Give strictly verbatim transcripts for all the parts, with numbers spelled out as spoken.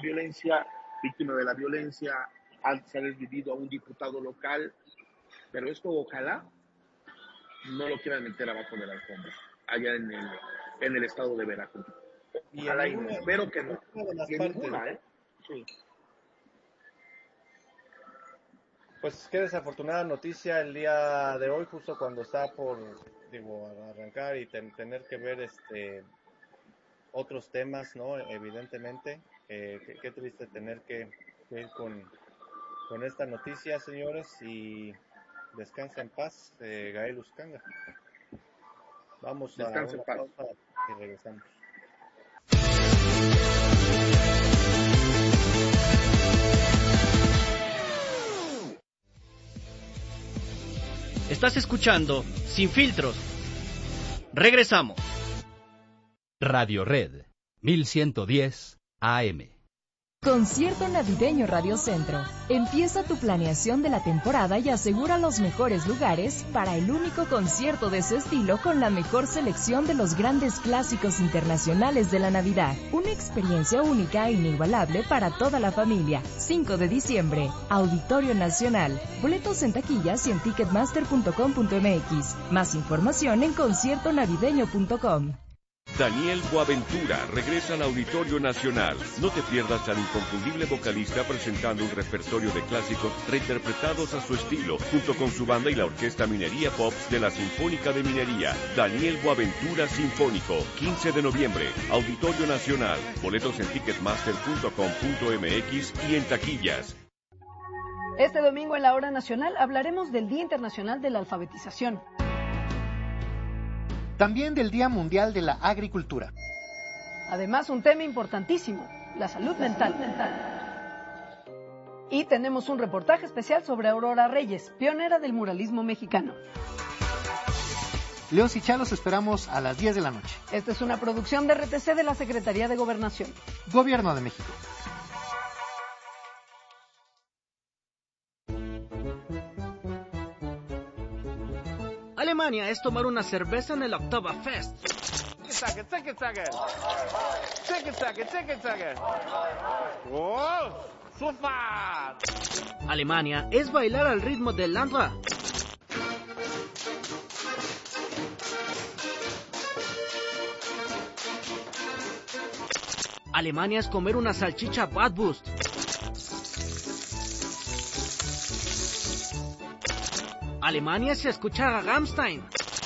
violencia, víctima de la violencia, al haber vivido a un diputado local, pero esto ojalá no lo quieran meter abajo de la alfombra, allá en el, en el estado de Veracruz. Ojalá y no, espero que no, que ninguna, ¿eh? Sí. Pues qué desafortunada noticia el día de hoy, justo cuando está por, digo, arrancar y ten, tener que ver este otros temas, ¿no? Evidentemente, eh, qué, qué triste tener que, que ir con, con esta noticia, señores, y descansa en paz, eh, Gael Uscanga. Vamos a Descansa una pausa y regresamos. Estás escuchando Sin Filtros. Regresamos. Radio Red, mil ciento diez A M. Concierto Navideño Radio Centro. Empieza tu planeación de la temporada y asegura los mejores lugares para el único concierto de su estilo con la mejor selección de los grandes clásicos internacionales de la Navidad. Una experiencia única e inigualable para toda la familia. cinco de diciembre, Auditorio Nacional. Boletos en taquillas y en ticketmaster punto com punto m x. Más información en concierto navideño punto com. Daniel Boaventura regresa al Auditorio Nacional. No te pierdas al inconfundible vocalista presentando un repertorio de clásicos reinterpretados a su estilo, junto con su banda y la Orquesta Minería Pops de la Sinfónica de Minería. Daniel Boaventura Sinfónico, quince de noviembre, Auditorio Nacional. Boletos en ticketmaster punto com punto m x y en taquillas. Este domingo en la Hora Nacional hablaremos del Día Internacional de la Alfabetización. También del Día Mundial de la Agricultura. Además, un tema importantísimo, la salud mental. Y tenemos un reportaje especial sobre Aurora Reyes, pionera del muralismo mexicano. León Sichá, los esperamos a las diez de la noche. Esta es una producción de R T C de la Secretaría de Gobernación. Gobierno de México. Alemania es tomar una cerveza en el Oktoberfest. Alemania es bailar al ritmo del Landra. Alemania es comer una salchicha Bratwurst. Alemania es escuchar a Rammstein.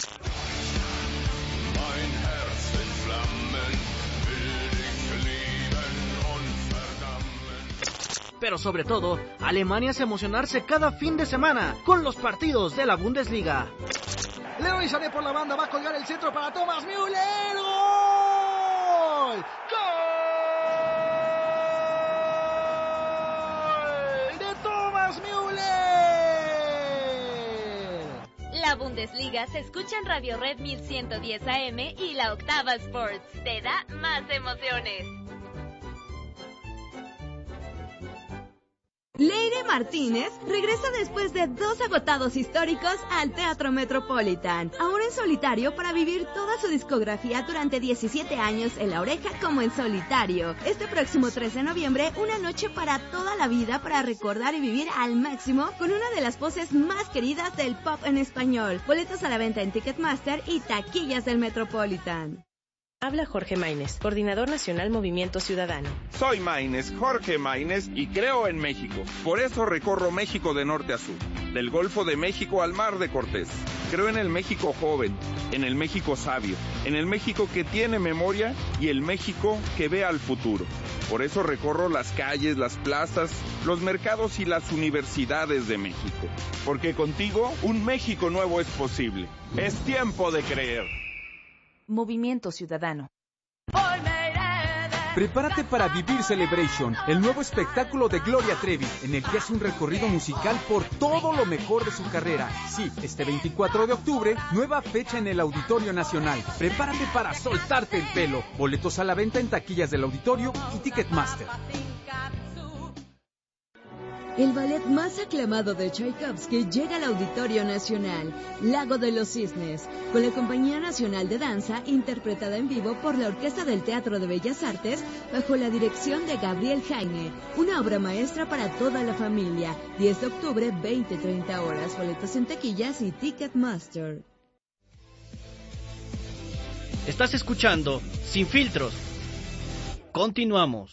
Pero sobre todo, Alemania es emocionarse cada fin de semana con los partidos de la Bundesliga. Leroy Sané por la banda, va a colgar el centro para Thomas Müller. ¡Gol! ¡Gol! ¡De Thomas Müller! La Bundesliga se escucha en Radio Red mil ciento diez A M y la Octava Sports. Te da más emociones. Leire Martínez regresa después de dos agotados históricos al Teatro Metropolitan, ahora en solitario para vivir toda su discografía durante diecisiete años en La Oreja como en solitario. Este próximo tres de noviembre, una noche para toda la vida para recordar y vivir al máximo con una de las voces más queridas del pop en español. Boletos a la venta en Ticketmaster y taquillas del Metropolitan. Habla Jorge Maínez, Coordinador Nacional Movimiento Ciudadano. Soy Maínez, Jorge Maínez, y creo en México. Por eso recorro México de norte a sur, del Golfo de México al Mar de Cortés. Creo en el México joven, en el México sabio, en el México que tiene memoria y el México que ve al futuro. Por eso recorro las calles, las plazas, los mercados y las universidades de México. Porque contigo, un México nuevo es posible. Es tiempo de creer. Movimiento Ciudadano. Prepárate para Vivir Celebration, el nuevo espectáculo de Gloria Trevi, en el que hace un recorrido musical por todo lo mejor de su carrera. Sí, este veinticuatro de octubre, nueva fecha en el Auditorio Nacional. Prepárate para soltarte el pelo. Boletos a la venta en taquillas del auditorio y Ticketmaster. El ballet más aclamado de Tchaikovsky llega al Auditorio Nacional, Lago de los Cisnes, con la Compañía Nacional de Danza, interpretada en vivo por la Orquesta del Teatro de Bellas Artes, bajo la dirección de Gabriel Jaime. Una obra maestra para toda la familia. diez de octubre, veinte a treinta horas. Boletos en taquillas y Ticketmaster. Estás escuchando Sin Filtros. Continuamos.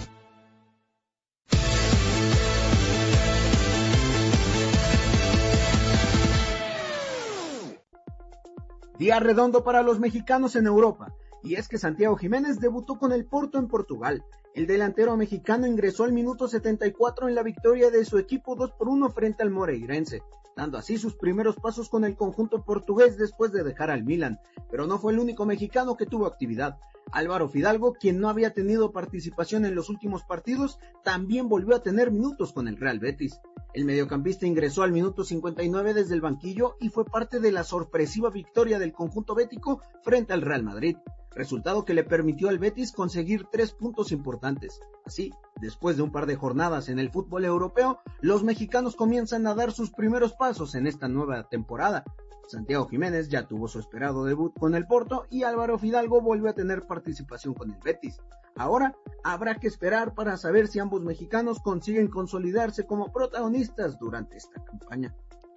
Día redondo para los mexicanos en Europa, y es que Santiago Jiménez debutó con el Porto en Portugal. El delantero mexicano ingresó al minuto setenta y cuatro en la victoria de su equipo dos por uno frente al Moreirense, dando así sus primeros pasos con el conjunto portugués después de dejar al Milan. Pero no fue el único mexicano que tuvo actividad. Álvaro Fidalgo, quien no había tenido participación en los últimos partidos, también volvió a tener minutos con el Real Betis. El mediocampista ingresó al minuto cincuenta y nueve desde el banquillo y fue parte de la sorpresiva victoria del conjunto bético frente al Real Madrid, resultado que le permitió al Betis conseguir tres puntos importantes. Así, después de un par de jornadas en el fútbol europeo, los mexicanos comienzan a dar sus primeros pasos en esta nueva temporada. Santiago Jiménez ya tuvo su esperado debut con el Porto y Álvaro Fidalgo volvió a tener participación con el Betis. Ahora habrá que esperar para saber si ambos mexicanos consiguen consolidarse como protagonistas durante esta campaña.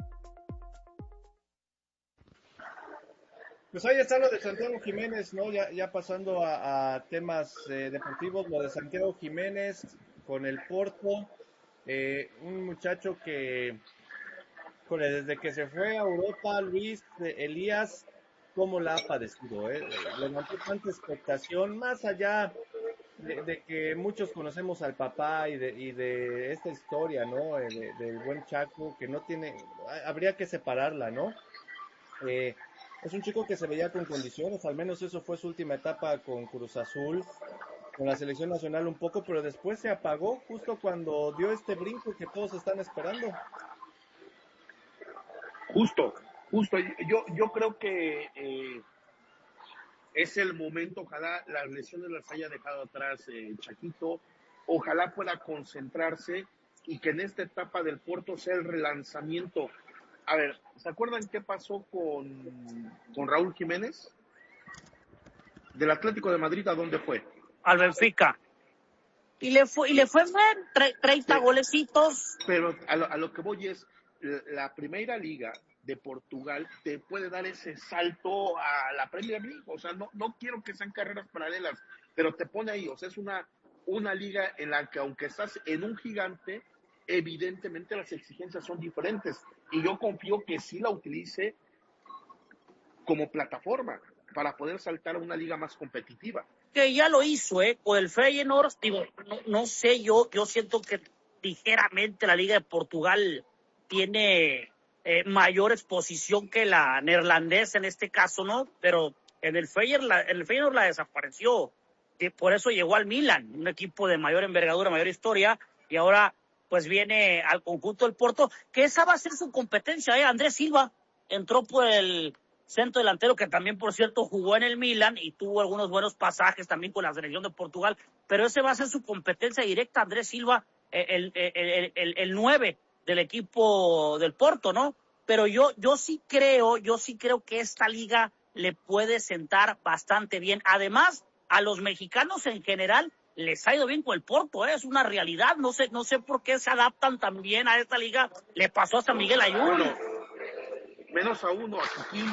Pues ahí está lo de Santiago Jiménez, ¿no? Ya, ya pasando a, a temas eh, deportivos, lo de Santiago Jiménez con el Porto, eh, un muchacho que, joder, desde que se fue a Europa, Luis, eh, Elías, cómo la ha padecido, ¿eh? Levantó tanta expectación, más allá de, de que muchos conocemos al papá y de, y de esta historia, ¿no? Eh, de, del buen Chaco, que no tiene, habría que separarla, ¿no? Eh, Es un chico que se veía con condiciones, al menos eso fue su última etapa con Cruz Azul, con la selección nacional un poco, pero después se apagó justo cuando dio este brinco que todos están esperando. Justo, justo. Yo, yo creo que eh, es el momento, ojalá las lesiones las haya dejado atrás eh, Chaquito, ojalá pueda concentrarse y que en esta etapa del Porto sea el relanzamiento. A ver, ¿se acuerdan qué pasó con, con Raúl Jiménez? Del Atlético de Madrid, ¿a dónde fue? Al Benfica. Y le fue, y le fue bien, treinta sí, golecitos. Pero a lo, a lo que voy es, la primera liga de Portugal te puede dar ese salto a la Premier League. O sea, no, no quiero que sean carreras paralelas, pero te pone ahí. O sea, es una, una liga en la que aunque estás en un gigante, evidentemente las exigencias son diferentes. Y yo confío que sí la utilice como plataforma para poder saltar a una liga más competitiva. Que ya lo hizo, ¿eh? Con el Feyenoord, digo, no, no sé, yo, yo siento que ligeramente la Liga de Portugal tiene eh, mayor exposición que la neerlandesa en este caso, ¿no? Pero en el Feyenoord la, en el Feyenoord la desapareció. Y por eso llegó al Milan, un equipo de mayor envergadura, mayor historia, y ahora pues viene al conjunto del Porto, que esa va a ser su competencia, ¿eh? Andrés Silva entró por el centro delantero, que también, por cierto, jugó en el Milan y tuvo algunos buenos pasajes también con la selección de Portugal, pero ese va a ser su competencia directa, Andrés Silva, el, el, el, el, el nueve del equipo del Porto, ¿no? Pero yo, yo sí creo, yo sí creo que esta liga le puede sentar bastante bien. Además, a los mexicanos en general les ha ido bien con el Porto, ¿eh? Es una realidad, no sé, no sé por qué se adaptan tan bien a esta liga. Le pasó hasta Miguel Ayun. Bueno, menos a uno, a Kikín.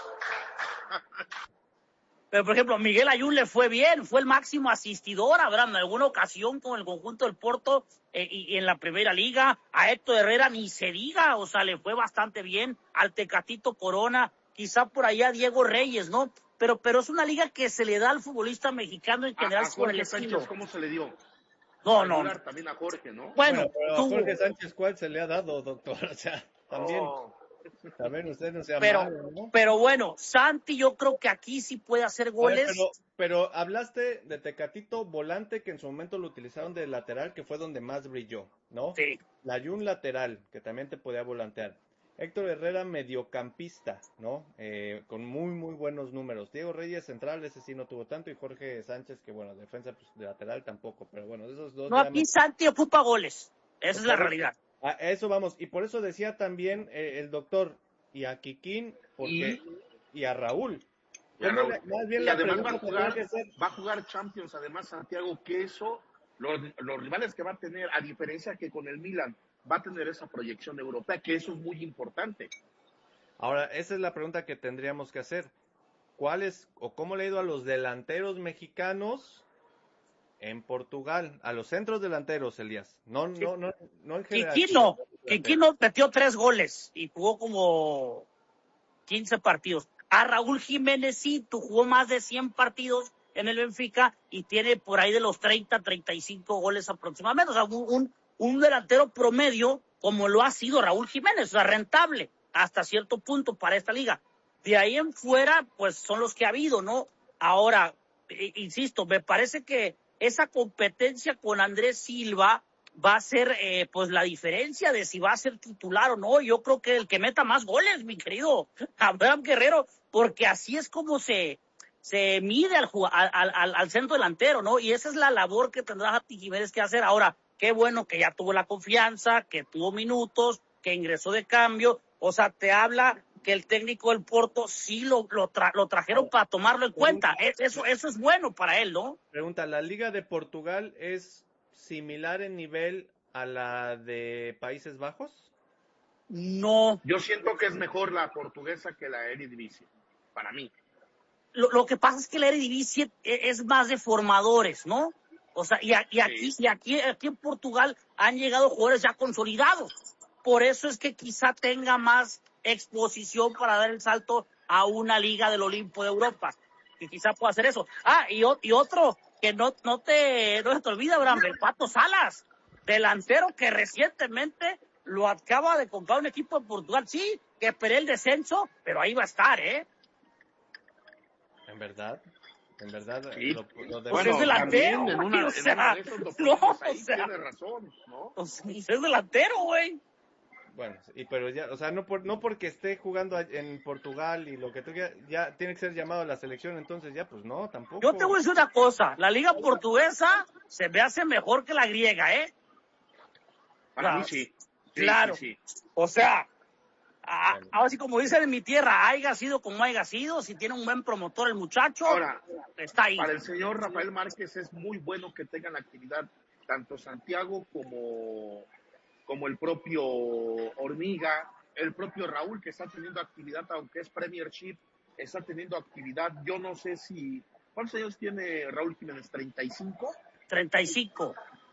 Pero, por ejemplo, Miguel Ayun le fue bien, fue el máximo asistidor, habrá en alguna ocasión con el conjunto del Porto eh, y, y en la primera liga. A Héctor Herrera ni se diga, o sea, le fue bastante bien. Al Tecatito Corona, quizá por allá Diego Reyes, ¿no? Pero, pero es una liga que se le da al futbolista mexicano en general a, a por el Sánchez, estilo. ¿cómo se le dio? No, no. También a Jorge, ¿no? Bueno, bueno tú... a Jorge Sánchez, ¿cuál se le ha dado, doctor? O sea, también... Oh. También usted no sea pero, malo, ¿no? Pero bueno, Santi yo creo que aquí sí puede hacer goles. Ver, pero, pero hablaste de Tecatito volante, que en su momento lo utilizaron de lateral, que fue donde más brilló, ¿no? Sí. Layún lateral, que también te podía volantear. Héctor Herrera mediocampista, ¿no? Eh, con muy, muy buenos números. Diego Reyes central, ese sí no tuvo tanto, y Jorge Sánchez, que bueno, defensa pues, de lateral tampoco, pero bueno, esos dos... No, aquí me... Santi ocupa goles, esa es la realidad. A eso vamos, y por eso decía también eh, el doctor, y a Kikín, porque, y, y a Raúl. Y, a Raúl. Le, más bien y la además va a, jugar, que ser... va a jugar Champions, además Santiago, que eso, los, los rivales que va a tener, a diferencia que con el Milan, va a tener esa proyección europea, que eso es muy importante. Ahora, esa es la pregunta que tendríamos que hacer. ¿Cuáles o cómo le ha ido a los delanteros mexicanos en Portugal? A los centros delanteros, Elías. No, no, no, no en general. Kikino, Kikino metió tres goles y jugó como quince partidos. A Raúl Jiménez sí, tú jugó más de cien partidos en el Benfica y tiene por ahí de los treinta, treinta y cinco goles aproximadamente. O sea, un, un delantero promedio como lo ha sido Raúl Jiménez, o sea, rentable hasta cierto punto para esta liga. De ahí en fuera, pues son los que ha habido, ¿no? Ahora, eh, insisto, me parece que esa competencia con Andrés Silva va a ser, eh, pues, la diferencia de si va a ser titular o no. Yo creo que el que meta más goles, mi querido Abraham Guerrero, porque así es como se, se mide al, al, al, al centro delantero, ¿no? Y esa es la labor que tendrá Jati Jiménez que hacer. Ahora, qué bueno que ya tuvo la confianza, que tuvo minutos, que ingresó de cambio. O sea, te habla que el técnico del Porto sí lo, lo, tra, lo trajeron para tomarlo en cuenta. Eso, eso es bueno para él, ¿no? Pregunta, ¿la Liga de Portugal es similar en nivel a la de Países Bajos? No. Yo siento que es mejor la portuguesa que la Eredivisie, para mí. Lo, lo que pasa es que la Eredivisie es más de formadores, ¿no? O sea, y, y aquí, sí. y aquí, aquí en Portugal han llegado jugadores ya consolidados. Por eso es que quizá tenga más exposición para dar el salto a una liga del Olimpo de Europa, que quizá pueda hacer eso. Ah, y, y otro que no, no te, no se te olvida, Abraham, el Pato Salas, delantero que recientemente lo acaba de comprar un equipo de Portugal. Sí, que esperé el descenso, pero ahí va a estar, ¿eh? En verdad, en verdad. Sí. Lo, lo de... Pues bueno, es delantero, en una, o sea, en una de esos no, o ahí sea, tiene razón, ¿no? O sea, es delantero, güey. Bueno, y pero ya, o sea, no por, no porque esté jugando en Portugal y lo que tú quieras, ya tiene que ser llamado a la selección, entonces ya, pues no, tampoco. Yo te voy a decir una cosa, la liga portuguesa se me hace mejor que la griega, ¿eh? Para claro. mí sí. sí. Claro. Sí, sí. O sea, a, bueno. ahora sí como dicen en mi tierra, haya sido como haya sido, si tiene un buen promotor el muchacho, ahora, está ahí. Para el señor Rafael Márquez es muy bueno que tengan actividad tanto Santiago como... como el propio Hormiga, el propio Raúl, que está teniendo actividad, aunque es Premiership, está teniendo actividad. Yo no sé si... ¿Cuántos años tiene Raúl Jiménez? ¿treinta y cinco? treinta y cinco.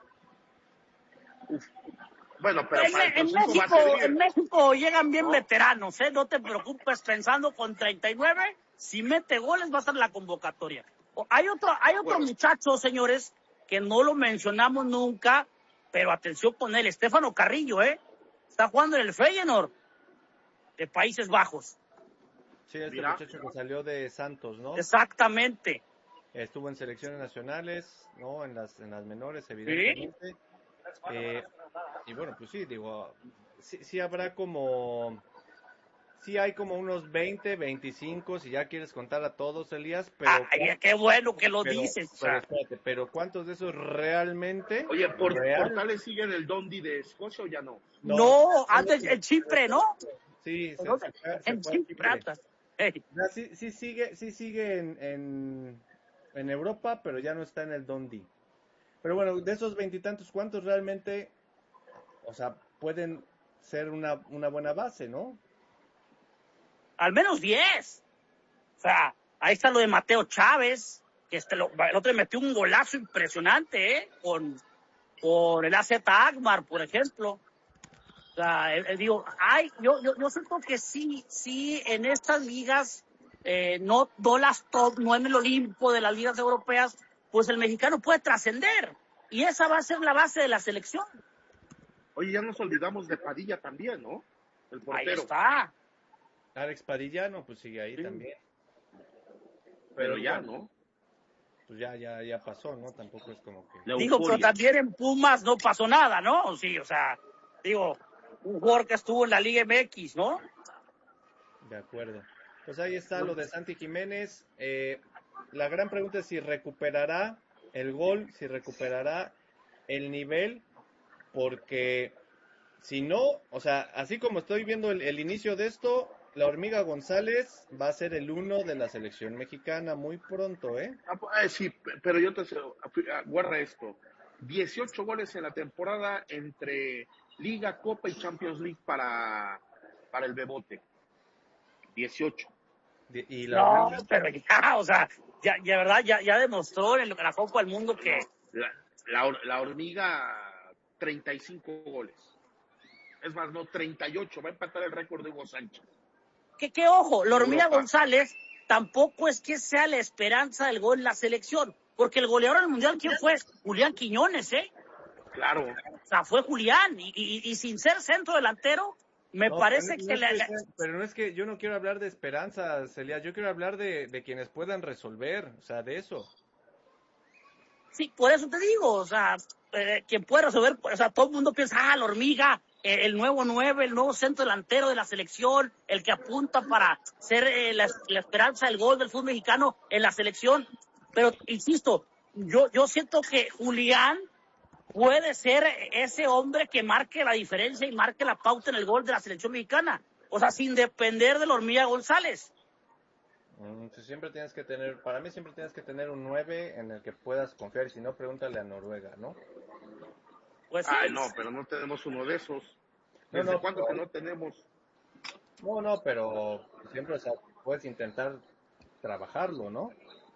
Uf. Bueno, pero en, para el en, México, en México llegan bien ¿no? veteranos, ¿eh? No te preocupes, pensando con treinta y nueve, si mete goles va a estar en la convocatoria. Hay otro, hay otro bueno. muchacho, señores, que no lo mencionamos nunca, pero atención con él, Estefano Carrillo, ¿eh? Está jugando en el Feyenoord de Países Bajos. Sí, este Mira. muchacho que salió de Santos, ¿no? Exactamente. Estuvo en selecciones nacionales, ¿no? En las en las menores, evidentemente. ¿Sí? Eh, y bueno, pues sí, digo, sí, sí habrá como... Sí hay como unos veinte, veinticinco, si ya quieres contar a todos, Elías, pero... ¡Ay, qué bueno que lo pero, dices! Pero, espérate, pero ¿cuántos de esos realmente... Oye, ¿por, real... ¿Portales siguen el Dundee de Escocia o ya no? No, no antes en Chipre, ¿no? Sí, se, ¿no? se, se, en se Chipre. Hey. Sí, sí sigue, sí sigue en, en, en Europa, pero ya no está en el Dundee. Pero bueno, de esos veintitantos, ¿cuántos realmente, o sea, pueden ser una, una buena base, ¿no? Al menos diez. O sea, ahí está lo de Mateo Chávez, que este lo, el otro le metió un golazo impresionante, ¿eh? Con, con el A Z Alkmaar, por ejemplo. O sea, eh, digo, ay, yo, yo, yo siento que sí, sí, en estas ligas, eh, no, no las top, no en el Olimpo de las ligas europeas, pues el mexicano puede trascender. Y esa va a ser la base de la selección. Oye, ya nos olvidamos de Padilla también, ¿no? El portero. Ahí está. Alex Padilla, no, pues sigue ahí sí. también. Pero, pero ya, ¿no? Pues ya, ya, ya pasó, ¿no? Tampoco es como que... Digo, pero también en Pumas no pasó nada, ¿no? Sí, o sea, digo, un jugador que estuvo en la Liga M X, ¿no? De acuerdo. Pues ahí está lo de Santi Jiménez. Eh, la gran pregunta es si recuperará el gol, si recuperará el nivel, porque si no, o sea, así como estoy viendo el, el inicio de esto, la Hormiga González va a ser el uno de la selección mexicana muy pronto, ¿eh? Ah, sí, pero yo te guarda esto. dieciocho goles en la temporada entre Liga, Copa y Champions League para, para el Bebote. dieciocho. Y la no, Hormiga... pero ya, o sea, ya, ya verdad, ya, ya demostró en la Copa del Mundo que... La, la, la Hormiga, treinta y cinco goles. Es más, no, treinta y ocho. Va a empatar el récord de Hugo Sánchez. Que, que ojo, la Hormiga González tampoco es que sea la esperanza del gol en la selección, porque el goleador del Mundial, ¿quién fue? Julián Quiñones, ¿eh? Claro. O sea, fue Julián, y, y, y sin ser centro delantero, me no, parece no que... Es la, que la... Pero no es que yo no quiero hablar de esperanza, Celia, yo quiero hablar de, de quienes puedan resolver, o sea, de eso. Sí, por eso te digo, o sea, eh, quien puede resolver, o sea, todo el mundo piensa, ah, la Hormiga, eh, el nuevo nueve, el nuevo centro delantero de la selección, el que apunta para ser eh, la, la esperanza del gol del fútbol mexicano en la selección. Pero, insisto, yo, yo siento que Julián puede ser ese hombre que marque la diferencia y marque la pauta en el gol de la selección mexicana. O sea, sin depender de la Hormiga González. Mm, siempre tienes que tener, para mí siempre tienes que tener un nueve en el que puedas confiar, y si no, pregúntale a Noruega, ¿no? Pues sí. Ay, no, pero no tenemos uno de esos. ¿Desde no, no, cuándo pero... que no tenemos? No, no, pero siempre, o sea, puedes intentar trabajarlo, ¿no?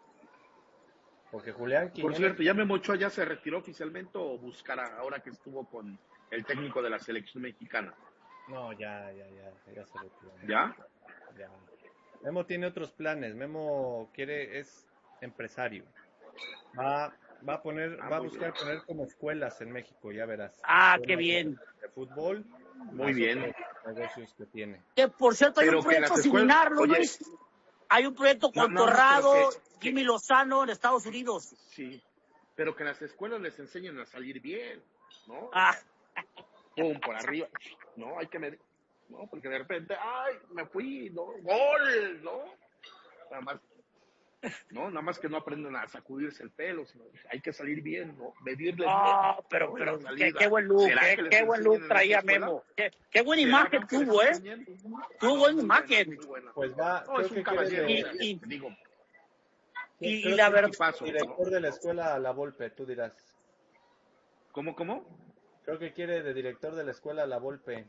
Porque Julián Quiñones... Por cierto, ¿ya Memo Ochoa ya se retiró oficialmente o buscará ahora que estuvo con el técnico de la selección mexicana? No, ya, ya, ya, ya se retiró. ¿Ya? Ya. Memo tiene otros planes. Memo quiere, es empresario. Va, va a poner, ah, va a buscar bien. poner como escuelas en México, ya verás. Ah, Una qué bien. De fútbol. Muy bien. Negocios que tiene. Que por cierto hay Pero un proyecto similar, ¿no, Luis? Hay un proyecto con no, no, Torrado, que, Jimmy Lozano en Estados Unidos. Sí, pero que en las escuelas les enseñen a salir bien, ¿no? Ah. Pum, por arriba. No, hay que medir. No, porque de repente, ay, me fui, ¿no? ¡Gol! ¿No? Nada más, no, nada más que no aprendan a sacudirse el pelo, sino hay que salir bien, ¿no? Medirles no, bien. pero, pero qué, qué buen look, qué, qué buen look traía Memo. Qué, qué buena imagen tuvo, ¿eh? Tuvo buena imagen. Pues va, no, creo es un que caballero, quiere... y, y, digo. Y, y la verdad... Director ¿no? de la escuela La Volpe, tú dirás. ¿Cómo, cómo? Creo que quiere de director de la escuela La Volpe.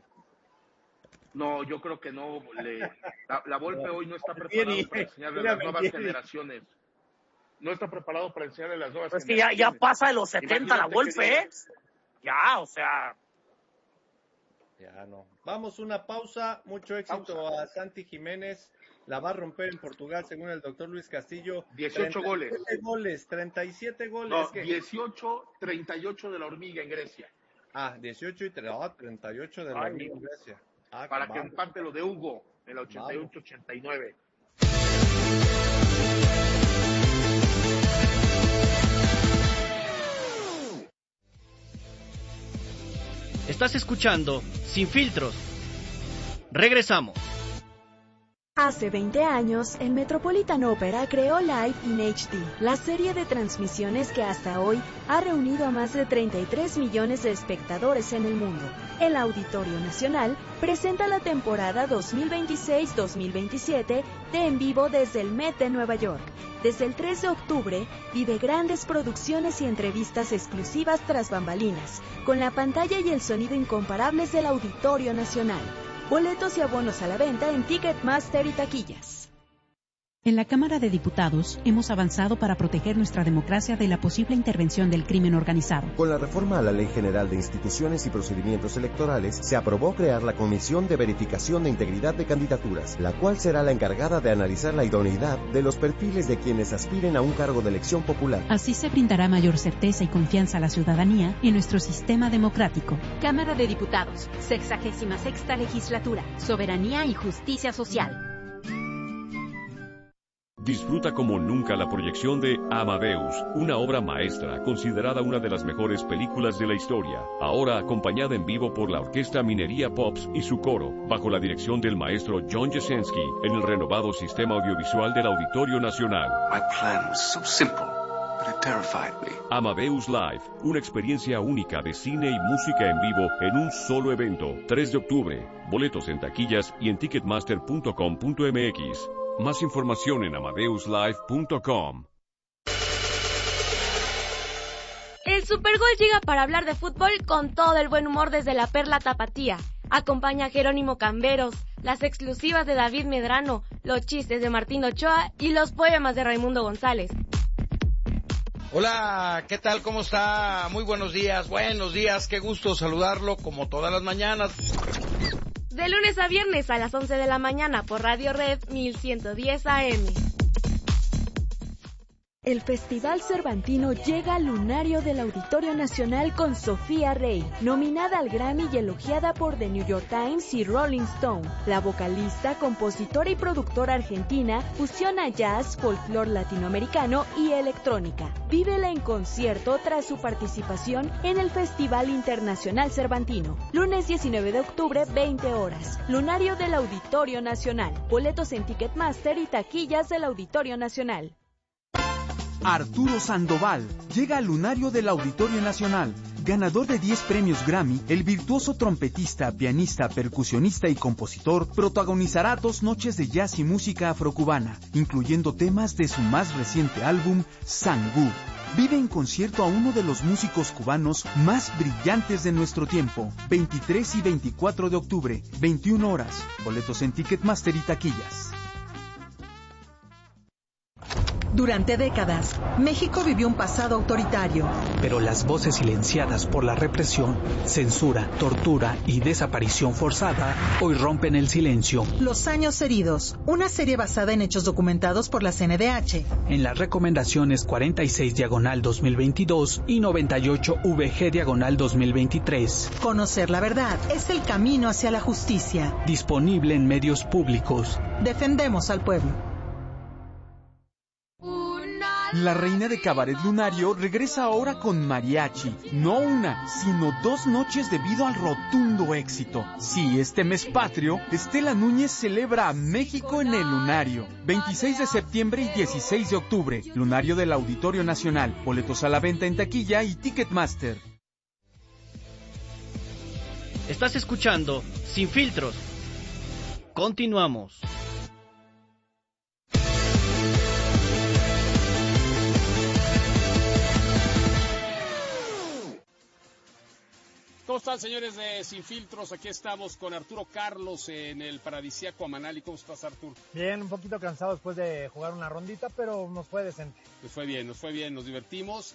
No, yo creo que no. Le, la, la Volpe hoy no está preparado para enseñarle a las nuevas generaciones. No está preparado para enseñarle a las nuevas pues generaciones. Es que ya, ya pasa de los setenta la Volpe, ¿eh? Ya, o sea... Ya no. Vamos, una pausa. Mucho éxito pausa. A Santi Jiménez. La va a romper en Portugal, según el doctor Luis Castillo. dieciocho goles. goles, treinta y siete goles. No, que... dieciocho, treinta y ocho de la Hormiga en Grecia. Ah, dieciocho y oh, treinta y ocho de la Ay, Hormiga en Grecia. Ah, para que vamos. Empate lo de Hugo en la ochenta y ocho ochenta y nueve. Estás escuchando Sin Filtros. Regresamos. Hace veinte años, el Metropolitan Opera creó Live in H D, la serie de transmisiones que hasta hoy ha reunido a más de treinta y tres millones de espectadores en el mundo. El Auditorio Nacional presenta la temporada dos mil veintiséis dos mil veintisiete de En Vivo desde el Met de Nueva York. Desde el tres de octubre, vive grandes producciones y entrevistas exclusivas tras bambalinas, con la pantalla y el sonido incomparables del Auditorio Nacional. Boletos y abonos a la venta en Ticketmaster y taquillas. En la Cámara de Diputados hemos avanzado para proteger nuestra democracia de la posible intervención del crimen organizado. Con la reforma a la Ley General de Instituciones y Procedimientos Electorales, se aprobó crear la Comisión de Verificación de Integridad de Candidaturas, la cual será la encargada de analizar la idoneidad de los perfiles de quienes aspiren a un cargo de elección popular. Así se brindará mayor certeza y confianza a la ciudadanía en nuestro sistema democrático. Cámara de Diputados, sexagésima sexta legislatura, soberanía y justicia social. Disfruta como nunca la proyección de Amadeus, una obra maestra considerada una de las mejores películas de la historia, ahora acompañada en vivo por la Orquesta Minería Pops y su coro, bajo la dirección del maestro John Jasenski, en el renovado sistema audiovisual del Auditorio Nacional. My plan was so simple. Amadeus Live, una experiencia única de cine y música en vivo en un solo evento. tres de octubre. Boletos en taquillas y en ticketmaster punto com punto m x. Más información en amadeus live punto com. El Supergol llega para hablar de fútbol con todo el buen humor desde la Perla Tapatía. Acompaña a Jerónimo Camberos, las exclusivas de David Medrano, los chistes de Martín Ochoa y los poemas de Raimundo González. Hola, ¿qué tal? ¿Cómo está? Muy buenos días, buenos días, qué gusto saludarlo como todas las mañanas. De lunes a viernes a las once de la mañana por Radio Red mil ciento diez A M. El Festival Cervantino llega al lunario del Auditorio Nacional con Sofía Rey, nominada al Grammy y elogiada por The New York Times y Rolling Stone. La vocalista, compositora y productora argentina fusiona jazz, folclore latinoamericano y electrónica. Vívela en concierto tras su participación en el Festival Internacional Cervantino. Lunes diecinueve de octubre, veinte horas. Lunario del Auditorio Nacional. Boletos en Ticketmaster y taquillas del Auditorio Nacional. Arturo Sandoval llega al lunario del Auditorio Nacional. Ganador de diez premios Grammy, el virtuoso trompetista, pianista, percusionista y compositor protagonizará dos noches de jazz y música afrocubana, incluyendo temas de su más reciente álbum, Sangú. Vive en concierto a uno de los músicos cubanos más brillantes de nuestro tiempo. veintitrés y veinticuatro de octubre, veintiuna horas. Boletos en Ticketmaster y taquillas. Durante décadas, México vivió un pasado autoritario. Pero las voces silenciadas por la represión, censura, tortura y desaparición forzada hoy rompen el silencio. Los años heridos, una serie basada en hechos documentados por la C N D H. En las recomendaciones cuarenta y seis diagonal dos mil veintidós y noventa y ocho V G diagonal dos mil veintitrés. Conocer la verdad es el camino hacia la justicia. Disponible en medios públicos. Defendemos al pueblo. La reina de Cabaret Lunario regresa ahora con mariachi. No una, sino dos noches debido al rotundo éxito. Sí, este mes patrio, Estela Núñez celebra a México en el Lunario. veintiséis de septiembre y dieciséis de octubre. Lunario del Auditorio Nacional. Boletos a la venta en taquilla y Ticketmaster. Estás escuchando Sin Filtros. Continuamos. ¿Cómo están, señores de Sin Filtros? Aquí estamos con Arturo Carlos en el paradisíaco Amanali. ¿Cómo estás, Arturo? Bien, un poquito cansado después de jugar una rondita, pero nos fue decente. Nos fue bien, nos fue bien, nos divertimos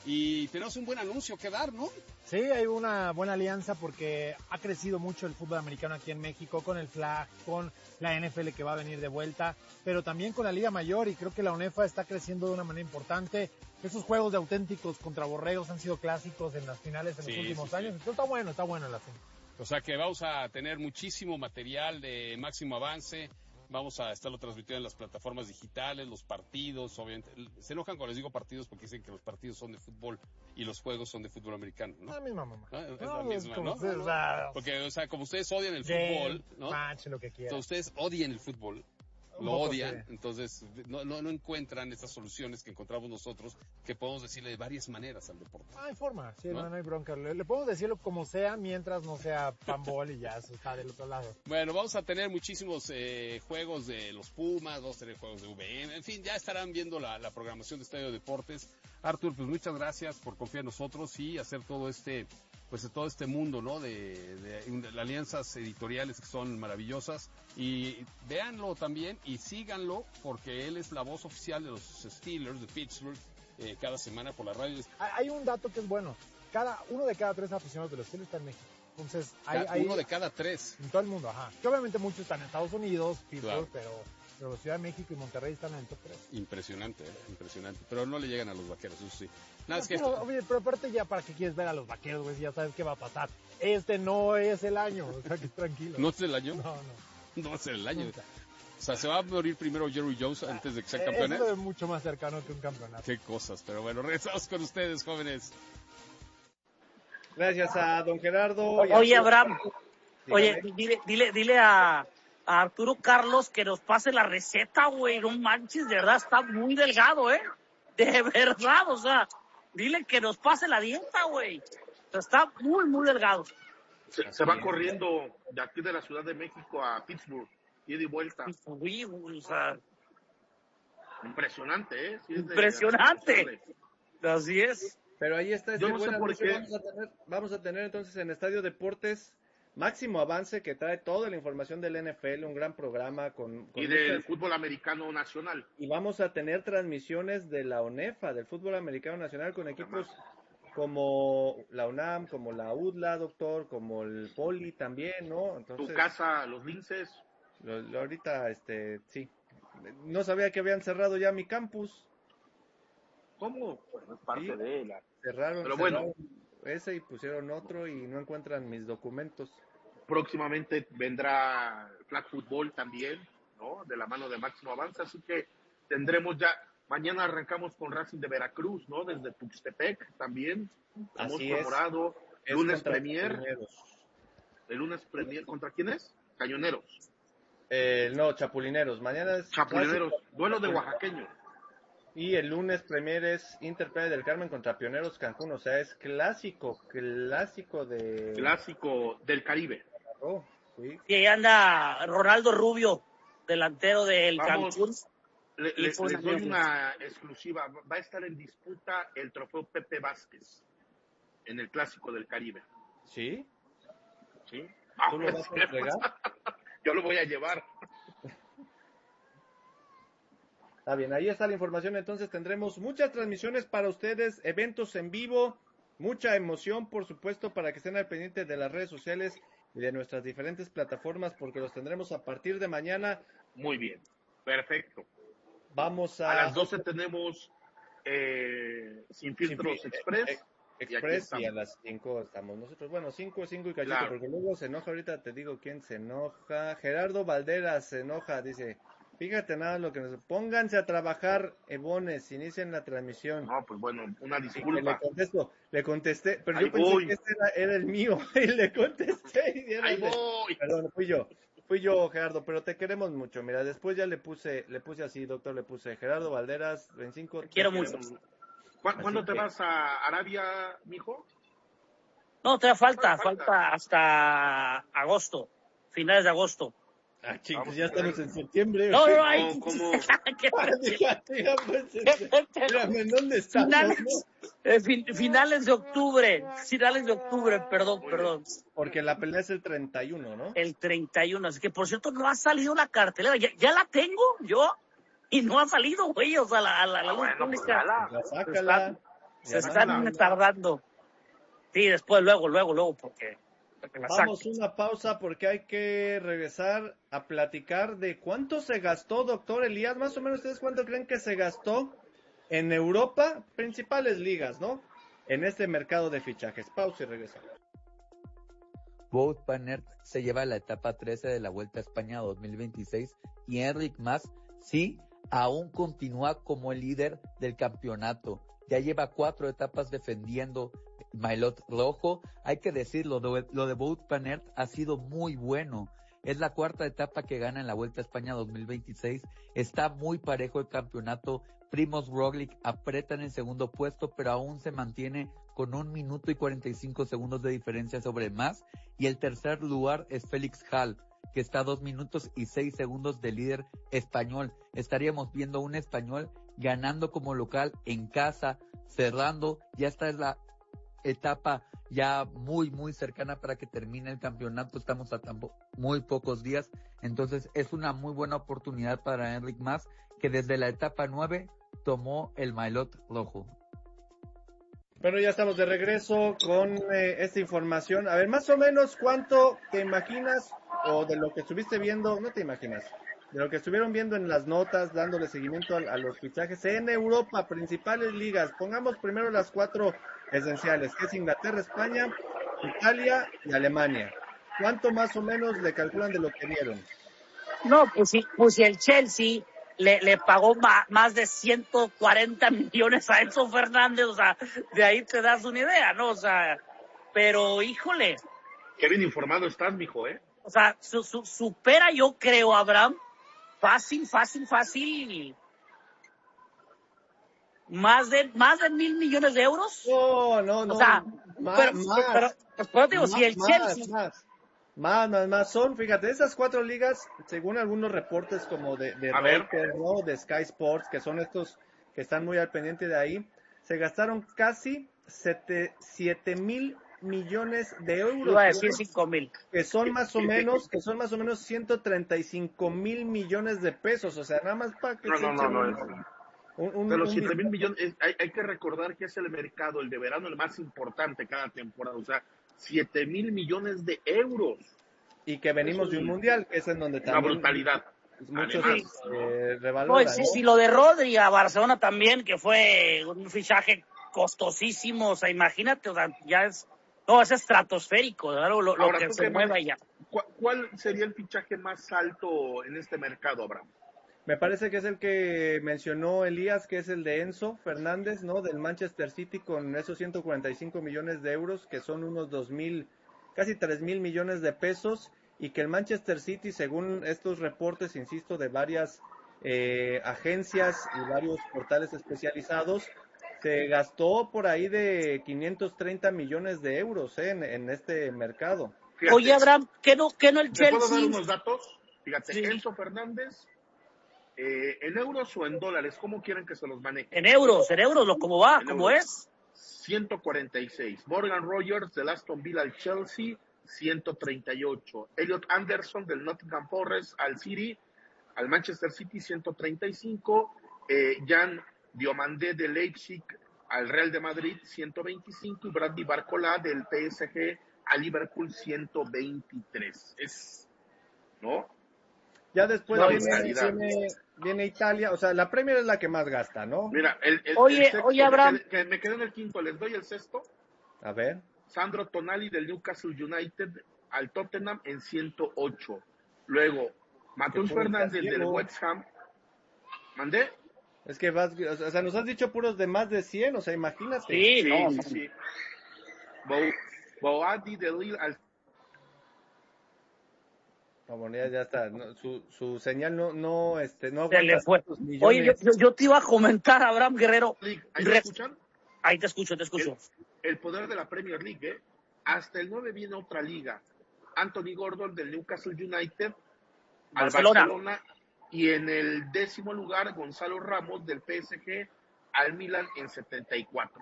y tenemos un buen anuncio que dar, ¿no? Sí, hay una buena alianza porque ha crecido mucho el fútbol americano aquí en México con el Flag, con la N F L que va a venir de vuelta, pero también con la Liga Mayor, y creo que la UNEFA está creciendo de una manera importante. Esos juegos de auténticos contra borregos han sido clásicos en las finales en sí, los últimos sí, años, sí. Entonces está bueno, está bueno el asunto. O sea que vamos a tener muchísimo material de máximo avance. Vamos a estarlo transmitiendo en las plataformas digitales, los partidos, obviamente. Se enojan cuando les digo partidos porque dicen que los partidos son de fútbol y los juegos son de fútbol americano, ¿no? La misma mamá. ¿No? Es no, la misma, ¿no? Ustedes, o sea, porque, o sea, como ustedes odian el fútbol, ¿no? Match, lo que quieran. Entonces, ustedes odian el fútbol. Un lo odian, sí. Entonces no, no, no encuentran estas soluciones que encontramos nosotros, que podemos decirle de varias maneras al deporte. Ah, hay forma, sí, ¿no? no, no hay bronca. Le, le podemos decirlo como sea, mientras no sea panball y ya, eso está del otro lado. Bueno, vamos a tener muchísimos eh, juegos de los Pumas, vamos a tener juegos de V M, en fin, ya estarán viendo la, la programación de Estadio Deportes. Artur, pues muchas gracias por confiar en nosotros y hacer todo este... pues todo este mundo, ¿no? De, de, de, de alianzas editoriales que son maravillosas, y véanlo también y síganlo porque él es la voz oficial de los Steelers de Pittsburgh eh, cada semana por la radio. Hay un dato que es bueno, cada uno de cada tres aficionados de los Steelers está en México. Entonces, hay, cada, hay, uno de cada tres. En todo el mundo, ajá. Que obviamente muchos están en Estados Unidos, Pittsburgh, claro. pero... Pero Ciudad de México y Monterrey están en el top tres. Impresionante, eh, impresionante. Pero no le llegan a los vaqueros, eso sí. Nada, no, es que pero, esto... oye, pero aparte ya, ¿para qué quieres ver a los vaqueros, güey? Ya sabes qué va a pasar. Este no es el año, o sea, que tranquilo. ¿No es el año? No, no. No es el año. Nunca. O sea, ¿se va a morir primero Jerry Jones antes de que sean campeones? Eso es mucho más cercano que un campeonato. Qué cosas, pero bueno, regresamos con ustedes, jóvenes. Gracias a don Gerardo. Oye, Abraham, oye, dile, dile, dile a... a Arturo Carlos que nos pase la receta, güey, no manches, de verdad está muy delgado, ¿eh? De verdad, o sea, dile que nos pase la dieta, güey. O sea, está muy, muy delgado. Se, se va corriendo de aquí de la Ciudad de México a Pittsburgh, ida y vuelta. Uy, uy, o sea, impresionante, ¿eh? Sí, es de- impresionante. Así es. Pero ahí está, Yo este no sé buen por anuncio. qué. Vamos a tener, vamos a tener entonces en Estadio Deportes Máximo Avance, que trae toda la información del N F L, un gran programa con, con Y del muchas- fútbol americano nacional. y vamos a tener transmisiones de la ONEFA, del fútbol americano nacional, con equipos como la UNAM, como la U D L A, doctor, como el Poli también, ¿no? Entonces, Tu casa, los linces. lo- lo- ahorita, este, sí. No sabía que habían cerrado ya mi campus. ¿Cómo? Pues es parte Sí. de la... Cerraron, Pero bueno. cerraron ese y pusieron otro y no encuentran mis documentos. Próximamente vendrá Flag Football también, ¿no? De la mano de Máximo Avance, así que tendremos ya, mañana arrancamos con Racing de Veracruz, ¿no? Desde Tuxtepec también, Así Monstruo es. Morado, Es lunes contra Premier, Chapulineros. el lunes Premier, ¿contra quién es? Cañoneros, Eh, no, Chapulineros. Mañana es Chapulineros, clásico. duelo de oaxaqueños. Y el lunes Premier es Inter Playa del Carmen contra Pioneros Cancún. O sea, es clásico, clásico de... Clásico del Caribe. Oh, sí. Y ahí anda Ronaldo Rubio, delantero del Vamos, Cancún. Le- Y le- fue les una doy gran una exclusiva. Va a estar en disputa el trofeo Pepe Vázquez en el Clásico del Caribe. ¿Sí? ¿Sí? ¿Tú lo vas a entregar? Yo lo voy a llevar. Está bien, ahí está la información. Entonces tendremos muchas transmisiones para ustedes, eventos en vivo, mucha emoción, por supuesto, para que estén al pendiente de las redes sociales y de nuestras diferentes plataformas, porque los tendremos a partir de mañana. Muy bien, perfecto. Vamos a... A las doce tenemos eh, Sin Filtros Sin Fil- Express. eh, eh, y aquí Express y, estamos. a las cinco estamos nosotros. Bueno, cinco, cinco y cachito, Claro. porque luego se enoja. Ahorita te digo quién se enoja. Gerardo Valderas se enoja, dice... Fíjate nada lo que nos... Pónganse a trabajar, Ebones, inicien la transmisión. No, pues bueno, una Y que disculpa. le contesto, le contesté, pero Ahí yo pensé voy. que este era, era el mío, y le contesté. Y era Ahí el de- voy. Perdón, fui yo, fui yo, Gerardo, pero te queremos mucho. Mira, después ya le puse, le puse así, doctor, le puse Gerardo Valderas, veinticinco. Te quiero mucho. ¿Cu- ¿Cuándo Así te que- vas a Arabia, mijo? No, te da falta, Falta. falta hasta agosto, finales de agosto. Ah, chicos, ya estamos en septiembre. No, no, No, hay. ¿cómo? ¿Qué Dígate, ya, pues, este, espérame, ¿en dónde estamos? Finales, eh, fin- finales de octubre, finales de octubre, perdón, perdón. Porque la pelea es el treinta y uno, ¿no? El treinta y uno, así que por cierto no ha salido la cartelera, ya, ya la tengo yo y no ha salido, güey, o sea, la, la, la luz Bueno, pues pública dala. Ya se sácala. están, se Ya están sácala. tardando. Sí, después, luego, luego, luego, porque, porque la Vamos saco. una pausa porque hay que regresar a platicar de cuánto se gastó, doctor Elías. Más o menos, ¿ustedes cuánto creen que se gastó en Europa, principales ligas, ¿no? En este mercado de fichajes. Pausa y regresamos. Wout van Aert se lleva la etapa trece de la Vuelta a España dos mil veintiséis y Enric Mas, sí, aún continúa como el líder del campeonato. Ya lleva cuatro etapas defendiendo el maillot rojo. Hay que decirlo, lo de, lo de Wout van Aert ha sido muy bueno. Es la cuarta etapa que gana en la Vuelta a España dos mil veintiséis. Está muy parejo el campeonato. Primoz Roglic aprieta en el segundo puesto, pero aún se mantiene con un minuto y cuarenta y cinco segundos de diferencia sobre Mas. Y el tercer lugar es Félix Hall, que está a dos minutos y seis segundos del líder español. Estaríamos viendo un español ganando como local en casa, cerrando. Ya esta es la etapa ya muy, muy cercana para que termine el campeonato. Estamos a tan po- muy pocos días. Entonces es una muy buena oportunidad para Enric Mas, que desde la etapa nueve tomó el maillot rojo. Bueno, ya estamos de regreso con eh, esta información. A ver, más o menos, ¿cuánto te imaginas o de lo que estuviste viendo, no te imaginas, de lo que estuvieron viendo en las notas, dándole seguimiento a, a los fichajes en Europa, principales ligas? Pongamos primero las cuatro esenciales, que es Inglaterra, España, Italia y Alemania. ¿Cuánto más o menos le calculan de lo que vieron? No, pues si, pues si el Chelsea le, le pagó ma, más de ciento cuarenta millones a Enzo Fernández, o sea, de ahí te das una idea, ¿no? O sea, pero híjole, Qué bien informado estás, mijo, ¿eh? o sea, su, su, supera yo creo, Abraham, fácil, fácil, fácil, más de más de mil millones de euros. No, no, no. O sea, más, pero, más, pero, pues, pero digo, más, si el más, Chelsea... Más, más, más, más. Son, fíjate, esas cuatro ligas, según algunos reportes como de, de A ver. Reuters, ¿no? De Sky Sports, que son estos que están muy al pendiente de ahí, se gastaron casi siete mil millones de euros. Iba a decir cinco mil. Que son más o menos, que son más o menos ciento treinta y cinco mil millones de pesos. O sea, nada más para que No, se no, no, echen no. un- es- un- un- de los un siete mil vistazo. millones, es- hay, hay que recordar que es el mercado, el de verano, el más importante cada temporada. O sea, siete mil millones de euros. Y que venimos Es de un un- mundial, que es en donde Una también brutalidad. muchos Además, eh, No, revaloran, si, ¿no? si lo de Rodri a Barcelona también, que fue un fichaje costosísimo, o sea, imagínate, o sea, ya es, no, es estratosférico, ¿verdad? Lo, lo Ahora, que ¿tú se qué mueva me- ya. ¿Cuál, cuál sería el fichaje más alto en este mercado, Abraham? Me parece que es el que mencionó Elías, que es el de Enzo Fernández, ¿no? Del Manchester City con esos ciento cuarenta y cinco millones de euros, que son unos dos mil, casi tres mil millones de pesos, y que el Manchester City, según estos reportes, insisto, de varias eh, agencias y varios portales especializados, se gastó por ahí de quinientos treinta millones de euros ¿eh? en, en este mercado. Fíjate, Oye, Abraham, ¿qué no, qué no el ¿te puedo dar Chelsea? unos datos? Fíjate, Sí. Enzo Fernández, eh, ¿en euros o en dólares? ¿Cómo quieren que se los maneje? En euros, en euros, lo como va, En como euros. es. ciento cuarenta y seis. Morgan Rogers del Aston Villa al Chelsea, ciento treinta y ocho. Elliot Anderson del Nottingham Forest al City, al Manchester City, ciento treinta y cinco. Eh, Jan Diomandé de Leipzig al Real de Madrid, ciento veinticinco. Y Bradley Barcola del P S G a Liverpool, ciento veintitrés. Es, ¿no? Ya después Una viene, brutalidad. viene, viene Italia, o sea, la Premier es la que más gasta, ¿no? Mira, el, el, Oye, el sexto, oye, Abraham. Que, que me quedé en el quinto, les doy el sexto. A ver. Sandro Tonali del Newcastle United al Tottenham en ciento ocho. Luego, Mateus Que fue Fernández del Diego. West Ham. ¿Mandé? Es que vas, o sea, nos has dicho puros de más de cien, o sea, imagínate. Sí, Sí, no, sí, no. sí. Bo- Boadi del Lille al... No, bueno, ya, ya está, no, su, su señal no, no, este, no Se le aguanta fue. tantos Oye, yo, millones. yo, yo te iba a comentar, Abraham Guerrero. League. ¿Ahí Re- me escuchan? Ahí te escucho, te escucho. El, el poder de la Premier League, ¿eh? Hasta el nueve viene otra liga. Anthony Gordon del Newcastle United al Barcelona. Barcelona. Y en el décimo lugar, Gonzalo Ramos del P S G al Milan en setenta y cuatro.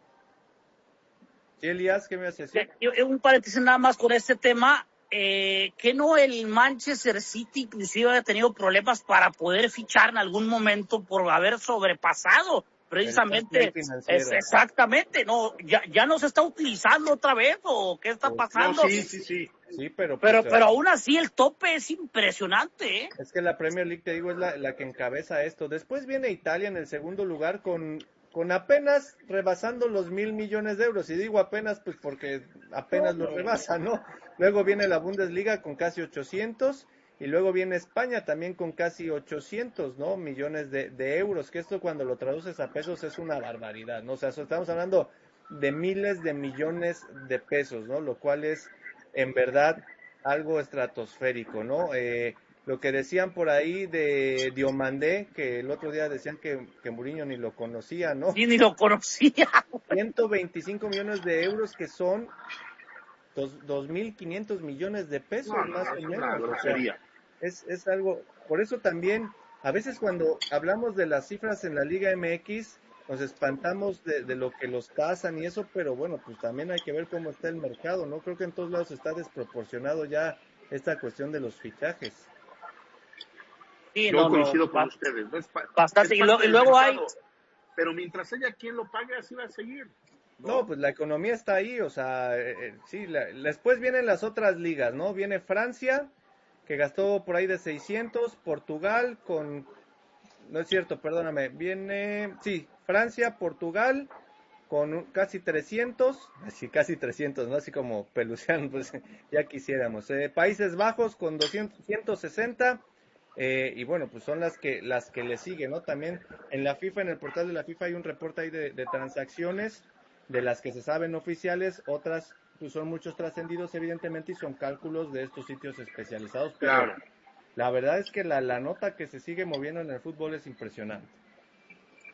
Sí, Elías, ¿qué me vas a decir? Yo- yo- un paréntesis nada más con este tema. Eh, que no el Manchester City inclusive ha tenido problemas para poder fichar en algún momento por haber sobrepasado precisamente. El fair play financiero. Es, exactamente, no, ya, ya no se está utilizando otra vez o qué está pasando. No, sí, sí, sí. Sí, pero... Pero, pues, pero aún así el tope es impresionante, ¿eh? Es que la Premier League, te digo, es la, la que encabeza esto. Después viene Italia en el segundo lugar con, con apenas rebasando los mil millones de euros. Y digo apenas, pues porque apenas lo rebasa, ¿no? Luego viene la Bundesliga con casi ochocientos y luego viene España también con casi ochocientos, ¿no? Millones de, de euros, que esto cuando lo traduces a pesos es una barbaridad, ¿no? O sea, estamos hablando de miles de millones de pesos, ¿no? Lo cual es en verdad algo estratosférico, ¿no? Eh, lo que decían por ahí de Diomandé, que el otro día decían que, que Mourinho ni lo conocía, ¿no? Sí, ni lo conocía. ciento veinticinco millones de euros que son dos mil quinientos millones de pesos, No, no, más no, o es menos. una O sea, grosería. es, es algo, por eso también, a veces cuando hablamos de las cifras en la Liga M X, nos espantamos de, de lo que los tasan y eso, pero bueno, pues también hay que ver cómo está el mercado, ¿no? Creo que en todos lados está desproporcionado ya esta cuestión de los fichajes. Sí, Yo no, no, coincido con ba- ustedes. ¿No? Es pa- bastante. es Y, lo- parte y del luego hay, mercado. Pero mientras haya quien lo pague, así va a seguir. No, pues la economía está ahí, o sea, eh, eh, sí, la- después vienen las otras ligas, ¿no? Viene Francia, que gastó por ahí de seiscientos, Portugal con, no es cierto, perdóname, viene, sí, Francia, Portugal con un- casi trescientos, así casi trescientos, ¿no? Así como Peluciano, pues ya quisiéramos. Eh, Países Bajos con doscientos, ciento sesenta, eh, y bueno, pues son las que las que le siguen, ¿no? También en la FIFA, en el portal de la FIFA hay un reporte ahí de, de transacciones, de las que se saben oficiales, otras pues son muchos trascendidos evidentemente y son cálculos de estos sitios especializados, pero Claro. la verdad es que la, la nota que se sigue moviendo en el fútbol es impresionante.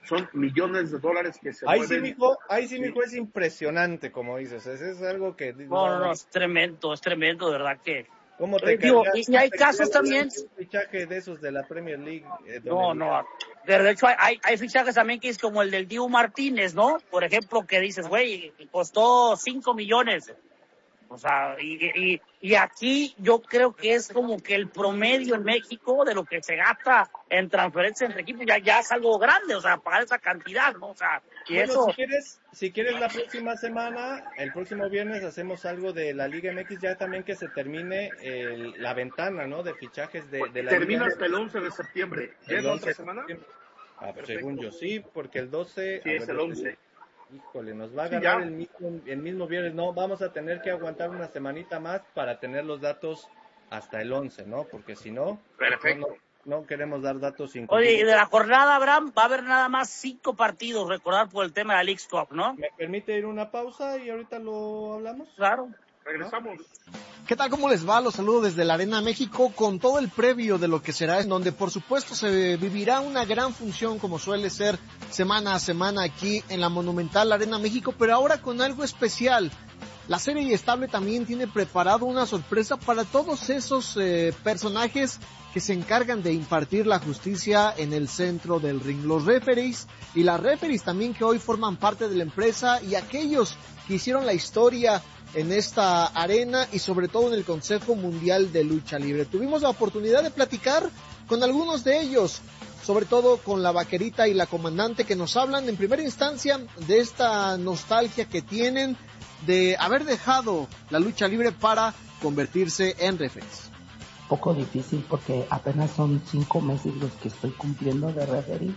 son millones de dólares que se ahí mueven. Sí, mijo, ahí sí, mijo, es impresionante, como dices, es, es algo que... No, no, no, es tremendo, es tremendo, de verdad que... ¿Cómo te eh, digo, cargas, y, y hay te casos también... Un fichaje de esos de la Premier League. Eh, no, no, de hecho hay, hay, hay fichajes también que es como el del Dibu Martínez, ¿no? Por ejemplo, que dices, güey, costó cinco millones. O sea, y, y, y aquí yo creo que es como que el promedio en México de lo que se gasta en transferencias entre equipos ya, ya es algo grande, o sea, pagar esa cantidad, ¿no? O sea, y bueno, eso... Si quieres, si quieres la próxima semana, el próximo viernes hacemos algo de la Liga M X, ya también que se termine el, la ventana, ¿no? De fichajes de, de la Termina Liga hasta el once de septiembre. ¿Ya es la otra semana? Ah, pues según yo sí, porque el doce... Sí, es ver, el once. Híjole, nos va a Sí, agarrar ya. el mismo, el mismo viernes, no, vamos a tener que aguantar una semanita más para tener los datos hasta el once, ¿no? Porque si no, Perfecto. no, no, no queremos dar datos sin... Oye, y de la jornada, Abraham, va a haber nada más cinco partidos, recordar por el tema de la Leagues Cup, ¿no? ¿Me permite ir una pausa y ahorita lo hablamos? Claro. Regresamos. ¿Qué tal? ¿Cómo les va? Los saludo desde la Arena México con todo el previo de lo que será, en donde por supuesto se vivirá una gran función como suele ser semana a semana aquí en la monumental Arena México, pero ahora con algo especial. La serie estable también tiene preparado una sorpresa para todos esos eh, personajes que se encargan de impartir la justicia en el centro del ring. Los referees y las referees también que hoy forman parte de la empresa y aquellos que hicieron la historia en esta arena y sobre todo en el Consejo Mundial de Lucha Libre. Tuvimos la oportunidad de platicar con algunos de ellos, sobre todo con la Vaquerita y la Comandante, que nos hablan en primera instancia de esta nostalgia que tienen de haber dejado la lucha libre para convertirse en referees. Poco difícil porque apenas son cinco meses los que estoy cumpliendo de referee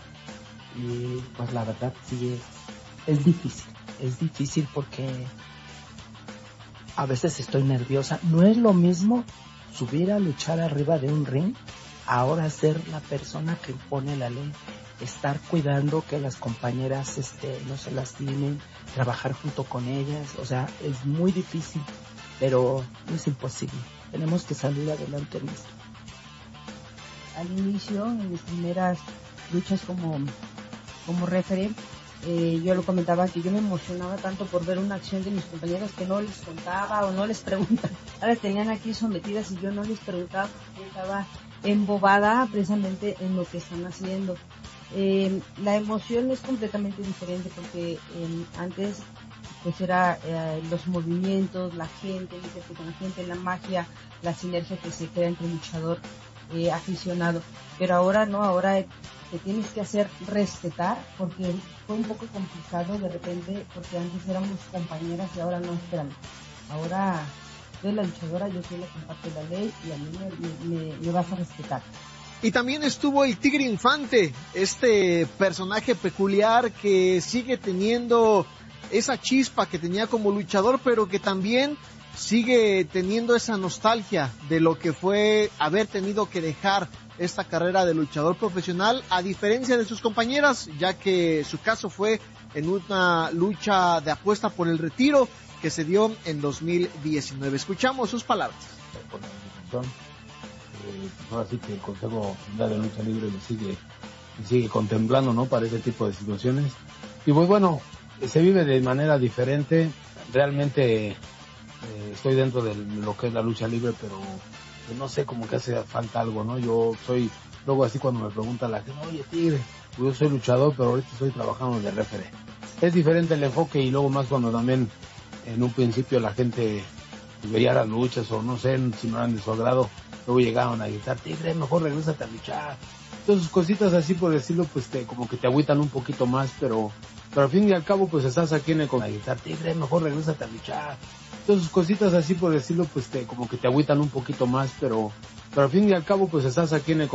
y pues la verdad sí es, es difícil, es difícil porque a veces estoy nerviosa. No es lo mismo subir a luchar arriba de un ring, ahora ser la persona que impone la ley, estar cuidando que las compañeras este, no se lastimen, trabajar junto con ellas. O sea, es muy difícil, pero no es imposible. Tenemos que salir adelante en esto. Al inicio, en mis primeras luchas como, como referee, Eh, yo lo comentaba que yo me emocionaba tanto por ver una acción de mis compañeros que no les contaba o no les preguntaba. Ahora tenían aquí sometidas y yo no les preguntaba porque estaba embobada precisamente en lo que están haciendo. Eh, la emoción es completamente diferente porque eh, antes pues era eh, los movimientos, la gente, con la gente, la magia, la sinergia que se crea entre luchador eh, aficionado. Pero ahora no, ahora te tienes que hacer respetar porque fue un poco complicado de repente porque antes éramos compañeras y ahora no, espérame. Ahora soy la luchadora, yo soy la que imparte la ley y a mí me, me, me vas a respetar. Y también estuvo el Tigre Infante, este personaje peculiar que sigue teniendo esa chispa que tenía como luchador, pero que también sigue teniendo esa nostalgia de lo que fue haber tenido que dejar esta carrera de luchador profesional, a diferencia de sus compañeras, ya que su caso fue en una lucha de apuesta por el retiro que se dio en dos mil diecinueve. Escuchamos sus palabras. Por la institución, eh, ahora sí que el Consejo Mundial de Lucha Libre me sigue, me sigue contemplando, ¿no?, para ese tipo de situaciones. Y pues bueno, se vive de manera diferente. Realmente eh, estoy dentro de lo que es la lucha libre, pero no sé, como que hace falta algo, ¿no? Yo soy, luego así cuando me pregunta la gente, oye Tigre, yo soy luchador, pero ahorita estoy trabajando de referee. Es diferente el enfoque y luego más cuando también en un principio la gente veía las luchas o no sé si no eran de su agrado, luego llegaban a gritar, Tigre, mejor regrésate a luchar. Entonces cositas así por decirlo, pues te, como que te agüitan un poquito más, pero, pero al fin y al cabo pues estás aquí en el con a gritar, Tigre, mejor regrésate a luchar. Entonces cositas así por decirlo, pues te, como que te agüitan un poquito más, pero, pero al fin y al cabo pues estás aquí en el